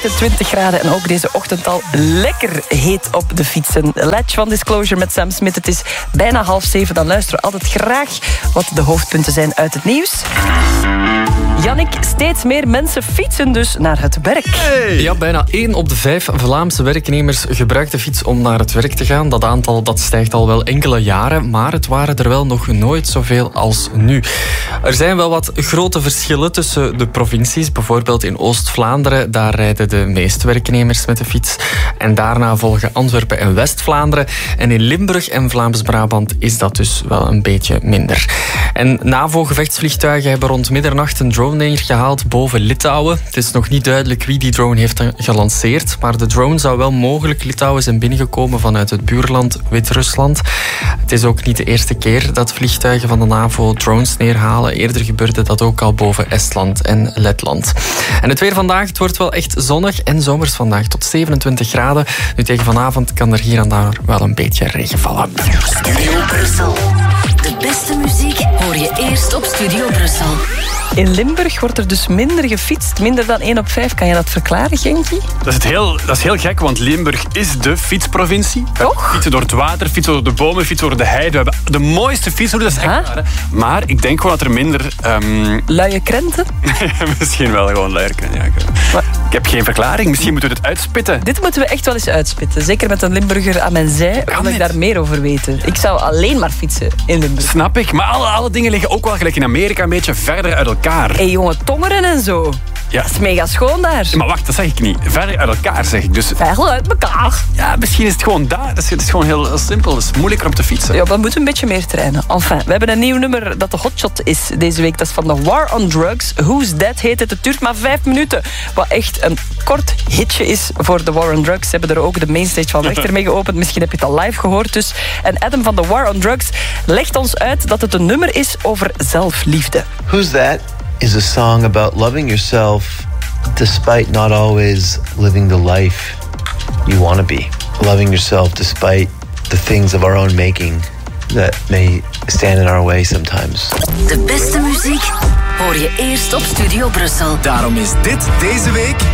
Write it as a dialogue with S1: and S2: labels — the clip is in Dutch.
S1: 28 graden en ook deze ochtend al lekker heet op de fietsen. Ledge van Disclosure met Sam Smith. Het is bijna 6:30. Dan luisteren we altijd graag wat de hoofdpunten zijn uit het nieuws. Jannik, steeds meer mensen fietsen dus naar het werk.
S2: Hey. Ja, bijna 1 op de 5 Vlaamse werknemers gebruikt de fiets om naar het werk te gaan. Dat aantal dat stijgt al wel enkele jaren, maar het waren er wel nog nooit zoveel als nu. Er zijn wel wat grote verschillen tussen de provincies. Bijvoorbeeld in Oost-Vlaanderen, daar rijden de meeste werknemers met de fiets. En daarna volgen Antwerpen en West-Vlaanderen. En in Limburg en Vlaams-Brabant is dat dus wel een beetje minder. En NAVO-gevechtsvliegtuigen hebben rond middernacht een drone neergehaald boven Litouwen. Het is nog niet duidelijk wie die drone heeft gelanceerd, maar de drone zou wel mogelijk Litouwen zijn binnengekomen vanuit het buurland Wit-Rusland. Het is ook niet de eerste keer dat vliegtuigen van de NAVO drones neerhalen. Eerder gebeurde dat ook al boven Estland en Letland. En het weer vandaag, het wordt wel echt zonnig en zomers vandaag tot 27 graden. Nu tegen vanavond kan er hier en daar wel een beetje regen vallen.
S3: Studio Brussel. De beste muziek hoor je eerst op Studio Brussel.
S1: In Limburg wordt er dus minder gefietst. Minder dan 1 op 5. Kan je dat verklaren, Genki?
S4: Dat is heel gek, want Limburg is de fietsprovincie.
S1: Toch?
S4: Fietsen door het water, fietsen door de bomen, fietsen door de heide. We hebben de mooiste fietsroutes, dat is echt waar. Hè? Maar ik denk gewoon dat er minder...
S1: Luie krenten?
S4: Misschien wel gewoon luie krenten, ja. Ik heb geen verklaring. Misschien moeten we het uitspitten.
S1: Dit moeten we echt wel eens uitspitten. Zeker met een Limburger aan mijn zij wil ik daar meer over weten. Ik zou alleen maar fietsen in Limburg.
S4: Snap ik, maar alle dingen liggen ook wel gelijk in Amerika een beetje verder uit elkaar.
S1: Hé, jongen, Tongeren en zo.
S4: Ja.
S1: Dat is mega schoon daar.
S4: Ja, maar wacht, dat zeg ik niet. Verder uit elkaar zeg ik. Dus...
S1: Verder uit elkaar.
S4: Ja, misschien is het gewoon daar. Het is gewoon heel simpel. Het is moeilijker om te fietsen.
S1: Ja, we moeten een beetje meer trainen. Enfin, we hebben een nieuw nummer dat de hotshot is deze week. Dat is van The War on Drugs. Who's That heet het. Het duurt maar 5 minuten. Wat echt een kort hitje is voor The War on Drugs. Ze hebben er ook de mainstage van Rechter mee geopend. Misschien heb je het al live gehoord dus. En Adam van The War on Drugs legt ons uit dat het een nummer is over zelfliefde.
S5: Who's That is a song about loving yourself despite not always living the life you want to be. Loving yourself despite the things of our own making that may stand in our way sometimes.
S3: De beste muziek hoor je eerst op Studio Brussel.
S6: Daarom is dit deze week